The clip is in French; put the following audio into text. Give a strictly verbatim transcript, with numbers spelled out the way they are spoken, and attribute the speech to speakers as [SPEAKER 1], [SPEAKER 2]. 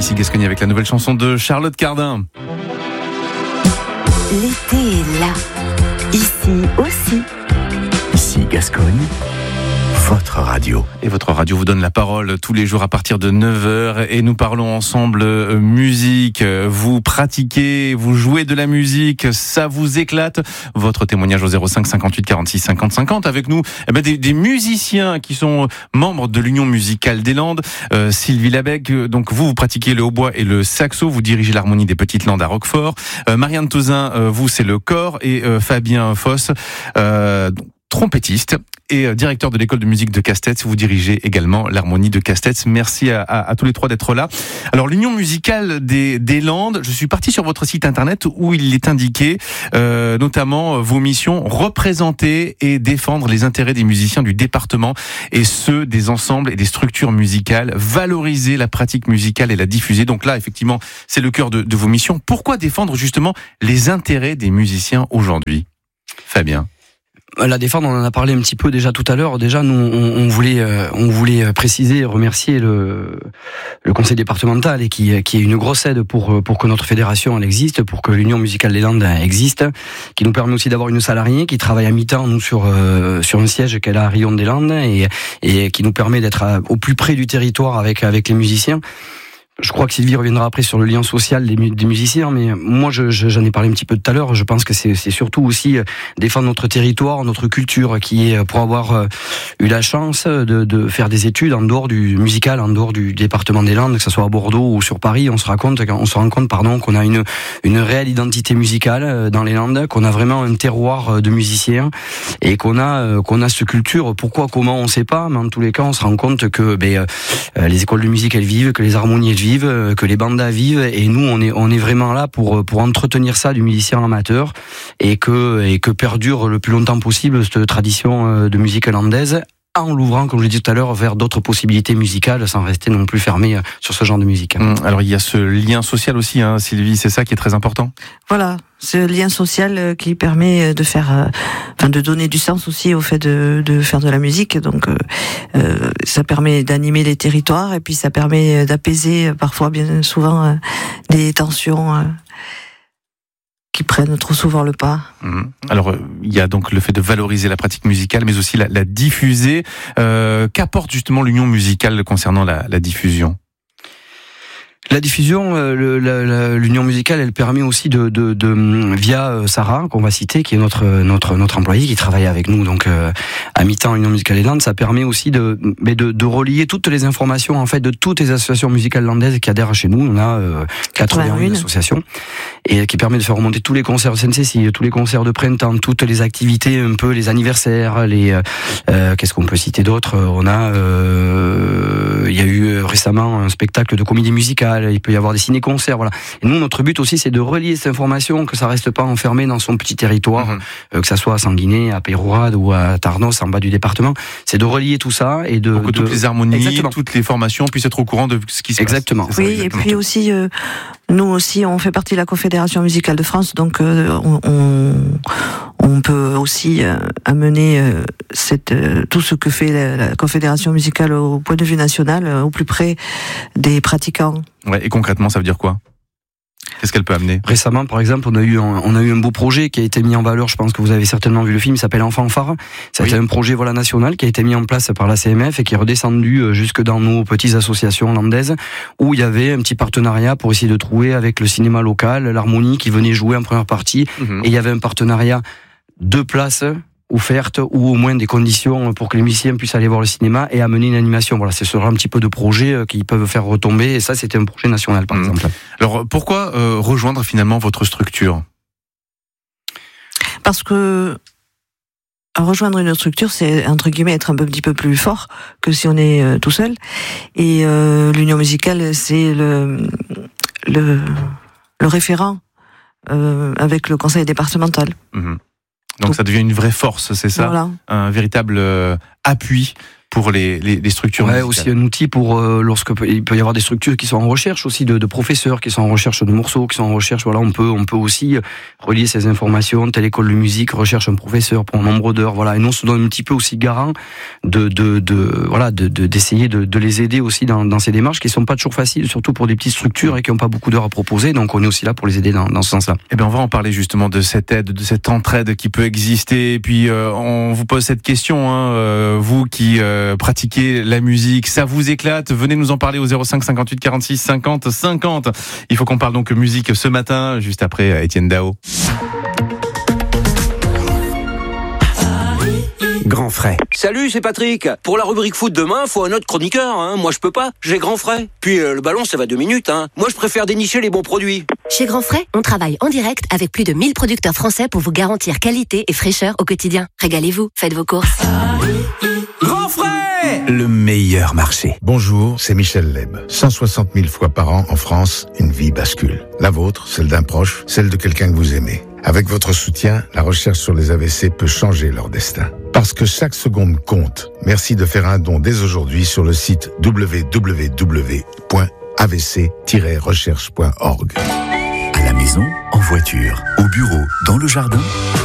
[SPEAKER 1] Ici Gascogne avec la nouvelle chanson de Charlotte Cardin.
[SPEAKER 2] L'été est là, ici aussi.
[SPEAKER 3] Ici Gascogne, votre radio.
[SPEAKER 1] Et votre radio vous donne la parole tous les jours à partir de neuf heures et nous parlons ensemble euh, musique. Vous pratiquez, vous jouez de la musique, ça vous éclate. Votre témoignage au zéro cinq cinquante-huit quarante-six cinquante cinquante. Avec nous, eh ben, des, des musiciens qui sont membres de l'Union musicale des Landes. Euh, Sylvie Labec, donc vous, vous pratiquez le hautbois et le saxo, vous dirigez l'harmonie des Petites Landes à Roquefort. Euh, Marianne Tauzin, euh, vous, c'est le corps et euh, Fabien Foss, euh, trompettiste et directeur de l'école de musique de Castets. Vous dirigez également l'harmonie de Castets. Merci à, à, à tous les trois d'être là. Alors, l'Union musicale des, des Landes, je suis parti sur votre site internet où il est indiqué euh, notamment vos missions, représenter et défendre les intérêts des musiciens du département et ceux des ensembles et des structures musicales, valoriser la pratique musicale et la diffuser. Donc là, effectivement, c'est le cœur de, de vos missions. Pourquoi défendre justement les intérêts des musiciens aujourd'hui ? Fabien ?
[SPEAKER 4] La défendre, on en a parlé un petit peu déjà tout à l'heure. Déjà, nous, on, on voulait, euh, on voulait préciser, et remercier le, le conseil départemental et qui, qui est une grosse aide pour pour que notre fédération elle existe, pour que l'Union musicale des Landes existe, qui nous permet aussi d'avoir une salariée qui travaille à mi-temps nous sur euh, sur un siège qu'elle a à Rion des Landes et et qui nous permet d'être à, au plus près du territoire avec avec les musiciens. Je crois que Sylvie reviendra après sur le lien social des, des musiciens, mais moi je, je, j'en ai parlé un petit peu tout à l'heure. Je pense que c'est, c'est surtout aussi défendre notre territoire, notre culture, qui est pour avoir eu la chance de, de faire des études en dehors du musical, en dehors du département des Landes, que ce soit à Bordeaux ou sur Paris. On se raconte, on se rend compte, pardon, qu'on a une une réelle identité musicale dans les Landes, qu'on a vraiment un terroir de musiciens et qu'on a qu'on a cette culture. Pourquoi, comment, on sait pas, mais en tous les cas, on se rend compte que ben les écoles de musique elles vivent, que les harmonies elles vivent, que les bandas vivent, et nous on est on est vraiment là pour pour entretenir ça du musicien amateur et que et que perdure le plus longtemps possible cette tradition de musique landaise, en l'ouvrant, comme je l'ai dit tout à l'heure, vers d'autres possibilités musicales sans rester non plus fermé sur ce genre de musique.
[SPEAKER 1] Alors il y a ce lien social aussi, hein, Sylvie, c'est ça qui est très important.
[SPEAKER 5] Voilà, ce lien social qui permet de faire, enfin de donner du sens aussi au fait de, de faire de la musique. Donc euh, ça permet d'animer les territoires et puis ça permet d'apaiser parfois, bien souvent, des tensions qui prennent trop souvent le pas.
[SPEAKER 1] Mmh. Alors, il y a donc le fait de valoriser la pratique musicale, mais aussi la, la diffuser. Euh, qu'apporte justement l'Union musicale concernant la, la diffusion ?
[SPEAKER 4] La diffusion, euh, le, la, l'Union musicale, elle permet aussi de, de, de via euh, Sarah, qu'on va citer, qui est notre notre notre employé qui travaille avec nous, donc euh, à mi-temps Union musicale des Landes, ça permet aussi de, de de relier toutes les informations en fait de toutes les associations musicales landaises qui adhèrent chez nous. On a euh, quatre-vingt-une associations et qui permet de faire remonter tous les concerts de S N C C, tous les concerts de printemps, toutes les activités, un peu les anniversaires, les euh, qu'est-ce qu'on peut citer d'autre ? On a euh, il y a eu récemment un spectacle de comédie musicale. Il peut y avoir des ciné-concerts, voilà. Et nous, notre but aussi, c'est de relier cette information, que ça reste pas enfermé dans son petit territoire, mmh. euh, que ça soit à Sanguinet, à Pérourade ou à Tarnos, en bas du département. C'est de relier tout ça et de...
[SPEAKER 1] Pour que
[SPEAKER 4] de...
[SPEAKER 1] toutes les harmonies,
[SPEAKER 4] exactement.
[SPEAKER 1] Toutes les formations puissent être au courant de ce qui se
[SPEAKER 4] exactement.
[SPEAKER 1] passe.
[SPEAKER 5] Oui,
[SPEAKER 1] ça, exactement.
[SPEAKER 5] Et puis aussi, euh, nous aussi, on fait partie de la Confédération musicale de France, donc euh, on, on, on peut aussi euh, amener euh, cette, euh, tout ce que fait la, la Confédération musicale au point de vue national, euh, au plus près des pratiquants.
[SPEAKER 1] Ouais, et concrètement, ça veut dire quoi ? Qu'est-ce qu'elle peut amener ?
[SPEAKER 4] Récemment, par exemple, on a eu un, on a eu un beau projet qui a été mis en valeur. Je pense que vous avez certainement vu le film. Il s'appelle Enfant phare. C'était oui. un projet voilà national qui a été mis en place par la C M F et qui est redescendu jusque dans nos petites associations landaises où il y avait un petit partenariat pour essayer de trouver avec le cinéma local, l'harmonie qui venait jouer en première partie. Mmh. Et il y avait un partenariat de places offertes ou au moins des conditions pour que les musiciens puissent aller voir le cinéma et amener une animation. Voilà, c'est ce genre un petit peu de projets qui peuvent faire retomber et ça c'était un projet national par mmh. exemple.
[SPEAKER 1] Alors pourquoi euh, rejoindre finalement votre structure ?
[SPEAKER 5] Parce que rejoindre une structure, c'est entre guillemets être un petit peu plus fort que si on est euh, tout seul. Et euh, l'Union musicale, c'est le le, le référent euh, avec le conseil départemental.
[SPEAKER 1] Mmh. Donc ça devient une vraie force, c'est ça ?
[SPEAKER 5] Voilà.
[SPEAKER 1] Un véritable euh, appui pour les, les, les structures
[SPEAKER 4] ouais,
[SPEAKER 1] musicales.
[SPEAKER 4] Aussi un outil pour euh, lorsque il peut y avoir des structures qui sont en recherche aussi de, de professeurs, qui sont en recherche de morceaux, qui sont en recherche. Voilà, on peut on peut aussi relier ces informations. Telle école de musique recherche un professeur pour un nombre d'heures. Voilà, et nous on se donne un petit peu aussi garant de de, de voilà de, de d'essayer de, de les aider aussi dans, dans ces démarches qui sont pas toujours faciles, surtout pour des petites structures et qui n'ont pas beaucoup d'heures à proposer. Donc on est aussi là pour les aider dans, dans ce sens-là.
[SPEAKER 1] Eh bien, on va en parler justement de cette aide, de cette entraide qui peut exister. Et puis euh, on vous pose cette question, hein, euh, vous qui euh, pratiquez la musique, ça vous éclate? Venez nous en parler au zéro cinq cinquante-huit quarante-six cinquante cinquante. Il faut qu'on parle donc musique ce matin, juste après Étienne Dao.
[SPEAKER 3] Grand frais.
[SPEAKER 6] Salut, c'est Patrick. Pour la rubrique foot demain, faut un autre chroniqueur. Hein. Moi, je peux pas. J'ai Grand frais. Puis euh, le ballon, ça va deux minutes. Hein. Moi, je préfère dénicher les bons produits.
[SPEAKER 7] Chez Grand frais, on travaille en direct avec plus de mille producteurs français pour vous garantir qualité et fraîcheur au quotidien. Régalez-vous, faites vos courses.
[SPEAKER 6] Grand frais!
[SPEAKER 3] Le meilleur marché.
[SPEAKER 8] Bonjour, c'est Michel Leb. cent soixante mille fois par an en France, une vie bascule. La vôtre, celle d'un proche, celle de quelqu'un que vous aimez. Avec votre soutien, la recherche sur les A V C peut changer leur destin. Parce que chaque seconde compte. Merci de faire un don dès aujourd'hui sur le site w w w point a v c tiret recherche point org.
[SPEAKER 3] À la maison, en voiture, au bureau, dans le jardin.